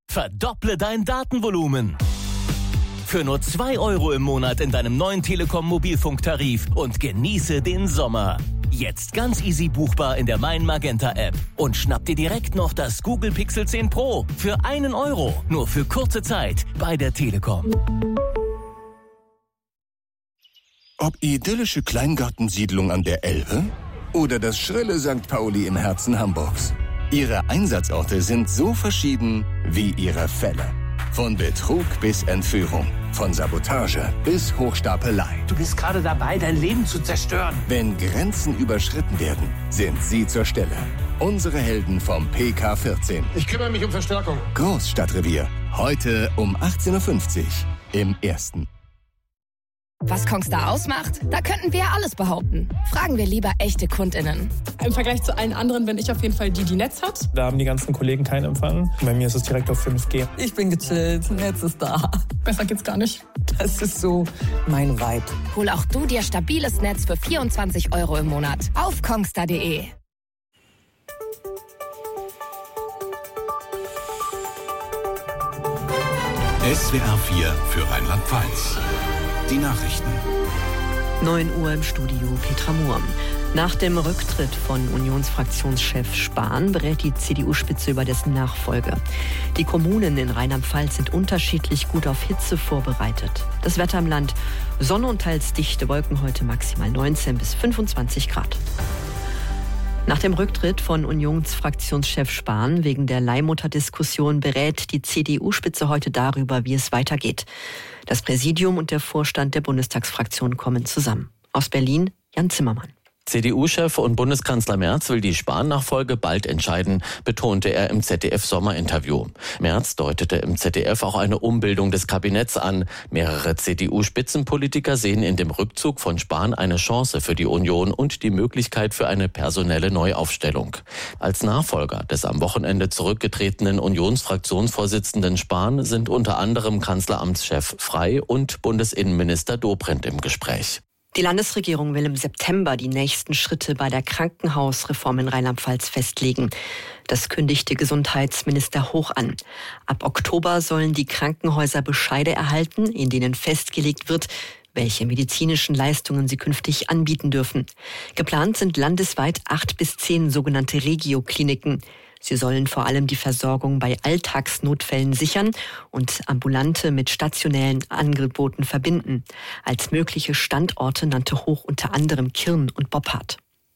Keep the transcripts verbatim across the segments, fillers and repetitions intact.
Verdopple dein Datenvolumen. Für nur zwei Euro im Monat in deinem neuen Telekom-Mobilfunktarif und genieße den Sommer. Jetzt ganz easy buchbar in der Mein Magenta App. Und schnapp dir direkt noch das Google Pixel zehn Pro für einen Euro. Nur für kurze Zeit bei der Telekom. Ob idyllische Kleingartensiedlung an der Elbe oder das schrille Sankt Pauli im Herzen Hamburgs. Ihre Einsatzorte sind so verschieden wie ihre Fälle. Von Betrug bis Entführung, von Sabotage bis Hochstapelei. Du bist gerade dabei, dein Leben zu zerstören. Wenn Grenzen überschritten werden, sind sie zur Stelle. Unsere Helden vom P K vierzehn. Ich kümmere mich um Verstärkung. Großstadtrevier. Heute um achtzehn Uhr fünfzig im Ersten. Was Kongstar ausmacht? Da könnten wir alles behaupten. Fragen wir lieber echte KundInnen. Im Vergleich zu allen anderen bin ich auf jeden Fall die, die Netz hat. Da haben die ganzen Kollegen keinen Empfang. Bei mir ist es direkt auf fünf G. Ich bin gechillt, Netz ist da. Besser geht's gar nicht. Das ist so mein Vibe. Hol auch du dir stabiles Netz für vierundzwanzig Euro im Monat auf kongstar punkt de. S W R vier für Rheinland-Pfalz. Die Nachrichten. neun Uhr im Studio, Petra Mohr. Nach dem Rücktritt von Unionsfraktionschef Spahn berät die C D U-Spitze über dessen Nachfolge. Die Kommunen in Rheinland-Pfalz sind unterschiedlich gut auf Hitze vorbereitet. Das Wetter im Land: Sonne und teils dichte Wolken, heute maximal neunzehn bis fünfundzwanzig Grad. Nach dem Rücktritt von Unionsfraktionschef Spahn wegen der Leihmutterdiskussion berät die C D U-Spitze heute darüber, wie es weitergeht. Das Präsidium und der Vorstand der Bundestagsfraktion kommen zusammen. Aus Berlin, Jan Zimmermann. C D U-Chef und Bundeskanzler Merz will die Spahn-Nachfolge bald entscheiden, betonte er im Z D F-Sommerinterview. Merz deutete im Z D F auch eine Umbildung des Kabinetts an. Mehrere C D U-Spitzenpolitiker sehen in dem Rückzug von Spahn eine Chance für die Union und die Möglichkeit für eine personelle Neuaufstellung. Als Nachfolger des am Wochenende zurückgetretenen Unionsfraktionsvorsitzenden Spahn sind unter anderem Kanzleramtschef Frey und Bundesinnenminister Dobrindt im Gespräch. Die Landesregierung will im September die nächsten Schritte bei der Krankenhausreform in Rheinland-Pfalz festlegen. Das kündigte Gesundheitsminister Hoch an. Ab Oktober sollen die Krankenhäuser Bescheide erhalten, in denen festgelegt wird, welche medizinischen Leistungen sie künftig anbieten dürfen. Geplant sind landesweit acht bis zehn sogenannte Regio-Kliniken. Sie sollen vor allem die Versorgung bei Alltagsnotfällen sichern und ambulante mit stationellen Angeboten verbinden. Als mögliche Standorte nannte Hoch unter anderem Kirn und Boppard.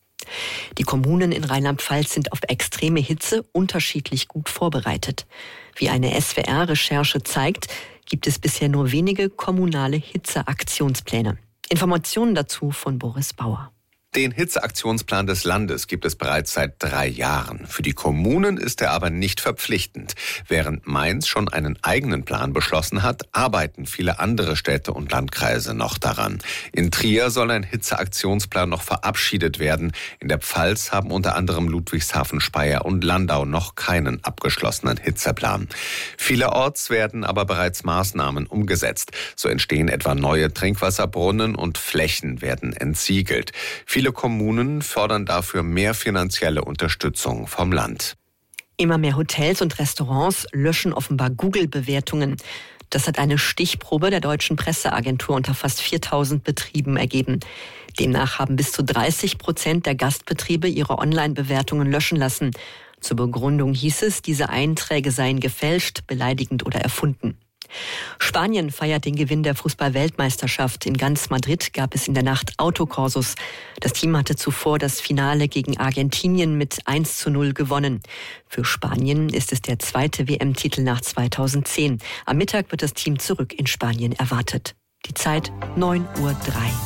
Die Kommunen in Rheinland-Pfalz sind auf extreme Hitze unterschiedlich gut vorbereitet. Wie eine S W R-Recherche zeigt, gibt es bisher nur wenige kommunale Hitzeaktionspläne. Informationen dazu von Boris Bauer. Den Hitzeaktionsplan des Landes gibt es bereits seit drei Jahren. Für die Kommunen ist er aber nicht verpflichtend. Während Mainz schon einen eigenen Plan beschlossen hat, arbeiten viele andere Städte und Landkreise noch daran. In Trier soll ein Hitzeaktionsplan noch verabschiedet werden. In der Pfalz haben unter anderem Ludwigshafen, Speyer und Landau noch keinen abgeschlossenen Hitzeplan. Vielerorts werden aber bereits Maßnahmen umgesetzt. So entstehen etwa neue Trinkwasserbrunnen und Flächen werden entsiegelt. Viele Kommunen fordern dafür mehr finanzielle Unterstützung vom Land. Immer mehr Hotels und Restaurants löschen offenbar Google-Bewertungen. Das hat eine Stichprobe der Deutschen Presseagentur unter fast viertausend Betrieben ergeben. Demnach haben bis zu dreißig Prozent der Gastbetriebe ihre Online-Bewertungen löschen lassen. Zur Begründung hieß es, diese Einträge seien gefälscht, beleidigend oder erfunden. Spanien feiert den Gewinn der Fußball-Weltmeisterschaft. In ganz Madrid gab es in der Nacht Autokorsos. Das Team hatte zuvor das Finale gegen Argentinien mit eins zu null gewonnen. Für Spanien ist es der zweite W M-Titel nach zweitausendzehn. Am Mittag wird das Team zurück in Spanien erwartet. Die Zeit neun Uhr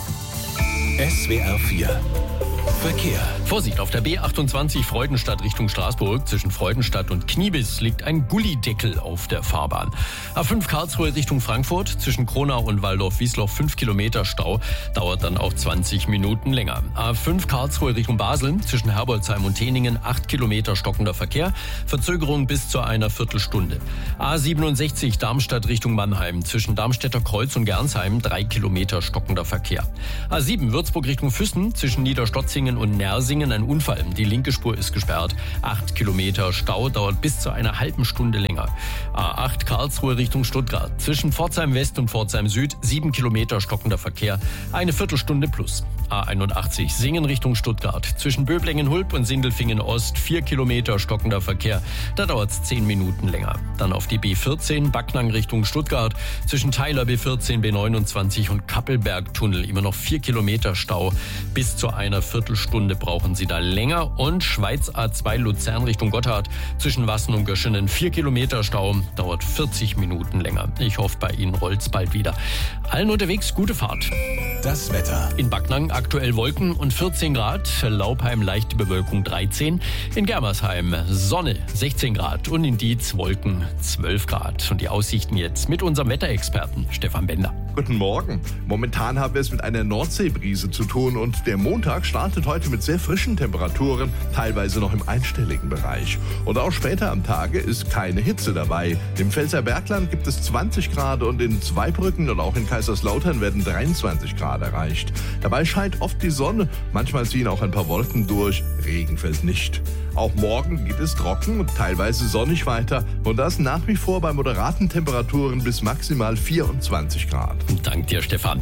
drei. S W R vier Verkehr. Vorsicht, auf der B achtundzwanzig Freudenstadt Richtung Straßburg. Zwischen Freudenstadt und Kniebiss liegt ein Gullideckel auf der Fahrbahn. A fünf Karlsruhe Richtung Frankfurt. Zwischen Kronau und Waldorf-Wiesloch fünf Kilometer Stau. Dauert dann auch zwanzig Minuten länger. A fünf Karlsruhe Richtung Basel. Zwischen Herbolzheim und Teningen acht Kilometer stockender Verkehr. Verzögerung bis zu einer Viertelstunde. A siebenundsechzig Darmstadt Richtung Mannheim. Zwischen Darmstädter Kreuz und Gernsheim drei Kilometer stockender Verkehr. A sieben Würzburg Richtung Füssen. Zwischen Niederstotzig Sindelfingen und Nersingen ein Unfall. Die linke Spur ist gesperrt. Acht Kilometer Stau, dauert bis zu einer halben Stunde länger. A acht Karlsruhe Richtung Stuttgart. Zwischen Pforzheim West und Pforzheim Süd sieben Kilometer stockender Verkehr. Eine Viertelstunde plus. A einundachtzig Singen Richtung Stuttgart. Zwischen Böblingen-Hulb und Sindelfingen Ost vier Kilometer stockender Verkehr. Da dauert es zehn Minuten länger. Dann auf die B vierzehn Backnang Richtung Stuttgart. Zwischen Theiler B vierzehn, B neunundzwanzig und Kappelbergtunnel immer noch vier Kilometer Stau. Bis zu einer Viertelstunde brauchen Sie da länger. Und Schweiz A zwei Luzern Richtung Gotthard. Zwischen Wassen und Göschenen vier Kilometer Stau. Dauert vierzig Minuten länger. Ich hoffe, bei Ihnen rollt's bald wieder. Allen unterwegs gute Fahrt. Das Wetter. In Backnang aktuell Wolken und vierzehn Grad. Laupheim leichte Bewölkung dreizehn. In Germersheim Sonne sechzehn Grad. Und in Dietz Wolken zwölf Grad. Und die Aussichten jetzt mit unserem Wetterexperten Stefan Bender. Guten Morgen. Momentan haben wir es mit einer Nordseebrise zu tun und der Montag startet heute mit sehr frischen Temperaturen, teilweise noch im einstelligen Bereich. Und auch später am Tage ist keine Hitze dabei. Im Pfälzer Bergland gibt es zwanzig Grad und in Zweibrücken und auch in Kaiserslautern werden dreiundzwanzig Grad erreicht. Dabei scheint oft die Sonne, manchmal ziehen auch ein paar Wolken durch, Regen fällt nicht. Auch morgen geht es trocken und teilweise sonnig weiter und das nach wie vor bei moderaten Temperaturen bis maximal vierundzwanzig Grad. Dank dir, Stefan.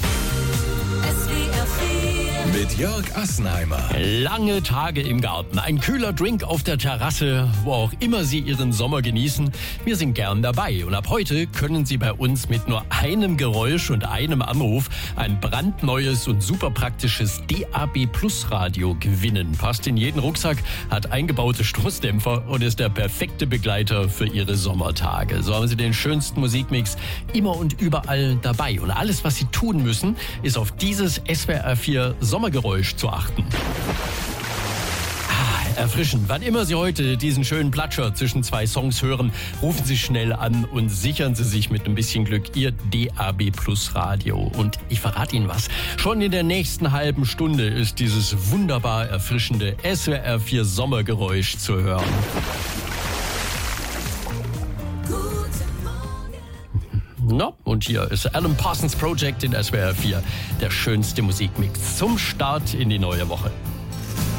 Mit Jörg Assenheimer. Lange Tage im Garten, ein kühler Drink auf der Terrasse, wo auch immer Sie Ihren Sommer genießen. Wir sind gern dabei und ab heute können Sie bei uns mit nur einem Geräusch und einem Anruf ein brandneues und super praktisches D A B Plus Radio gewinnen. Passt in jeden Rucksack, hat eingebaute Stoßdämpfer und ist der perfekte Begleiter für Ihre Sommertage. So haben Sie den schönsten Musikmix immer und überall dabei. Und alles, was Sie tun müssen, ist auf dieses S W R vier Sommergeräusch zu achten. Ah, erfrischend. Wann immer Sie heute diesen schönen Platscher zwischen zwei Songs hören, rufen Sie schnell an und sichern Sie sich mit ein bisschen Glück Ihr D A B Plus Radio. Und ich verrate Ihnen was. Schon in der nächsten halben Stunde ist dieses wunderbar erfrischende S W R vier Sommergeräusch zu hören. No, und hier ist Alan Parsons Project in S W R vier. Der schönste Musikmix zum Start in die neue Woche.